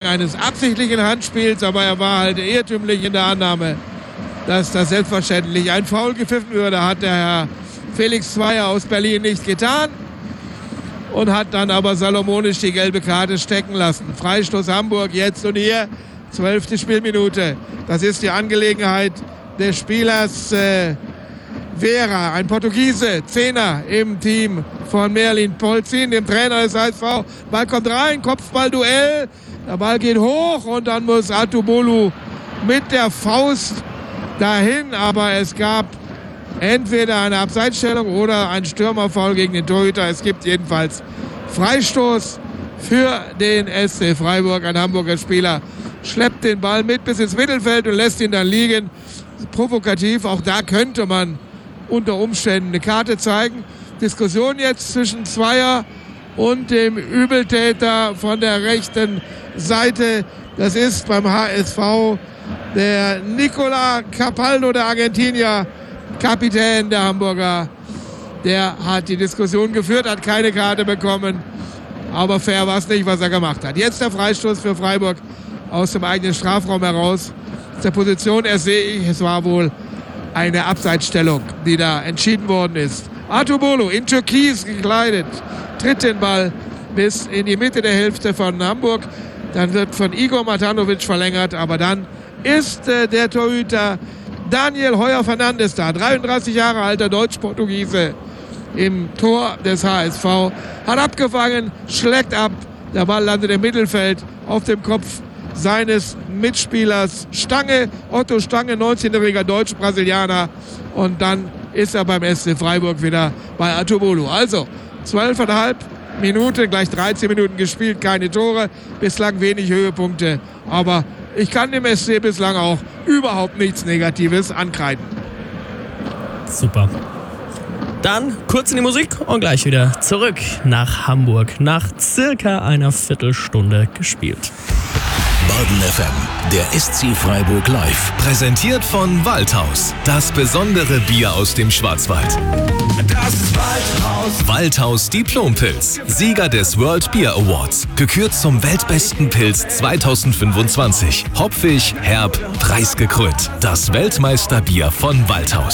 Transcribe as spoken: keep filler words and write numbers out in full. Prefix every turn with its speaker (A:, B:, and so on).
A: eines absichtlichen Handspiels, aber er war halt irrtümlich in der Annahme, dass das selbstverständlich ein Foul gepfiffen würde, hat der Herr Felix Zweier aus Berlin nicht getan und hat dann aber salomonisch die gelbe Karte stecken lassen. Freistoß Hamburg jetzt und hier, zwölfte Spielminute. Das ist die Angelegenheit des Spielers äh, Vera, ein Portugiese, Zehner im Team von Merlin Polzin, dem Trainer des H S V. Ball kommt rein, Kopfballduell, der Ball geht hoch und dann muss Atubolu mit der Faust dahin, aber es gab entweder eine Abseitsstellung oder ein Stürmerfoul gegen den Torhüter. Es gibt jedenfalls Freistoß für den S C Freiburg. Ein Hamburger Spieler schleppt den Ball mit bis ins Mittelfeld und lässt ihn dann liegen. Provokativ, auch da könnte man unter Umständen eine Karte zeigen. Diskussion jetzt zwischen Zweier und dem Übeltäter von der rechten Seite. Das ist beim H S V der Nicola Capaldo, der Argentinier, Kapitän der Hamburger. Der hat die Diskussion geführt, hat keine Karte bekommen. Aber fair war es nicht, was er gemacht hat. Jetzt der Freistoß für Freiburg aus dem eigenen Strafraum heraus. Aus der Position ersehe ich, es war wohl eine Abseitsstellung, die da entschieden worden ist. Atubolu in Türkis gekleidet, tritt den Ball bis in die Mitte der Hälfte von Hamburg. Dann wird von Igor Matanovic verlängert, aber dann ist äh, der Torhüter Daniel Heuer-Fernandes da, dreiunddreißig Jahre alter Deutsch-Portugiese im Tor des H S V, hat abgefangen, schlägt ab, der Ball landet im Mittelfeld auf dem Kopf seines Mitspielers Stange, Otto Stange, neunzehnjähriger Deutsch-Brasilianer, und dann ist er beim S C Freiburg wieder bei Atubolu. Also zwölfeinhalb Minuten, gleich dreizehn Minuten gespielt, keine Tore, bislang wenig Höhepunkte, aber ich kann dem S C bislang auch überhaupt nichts Negatives ankreiden.
B: Super. Dann kurz in die Musik und gleich wieder zurück nach Hamburg. Nach circa einer Viertelstunde gespielt.
C: Baden F M, der S C Freiburg live. Präsentiert von Waldhaus. Das besondere Bier aus dem Schwarzwald. Das ist Waldhaus. Waldhaus Diplompilz. Sieger des World Beer Awards. Gekürt zum weltbesten Pilz zweitausendfünfundzwanzig. Hopfig, herb, preisgekrönt. Das Weltmeisterbier von Waldhaus.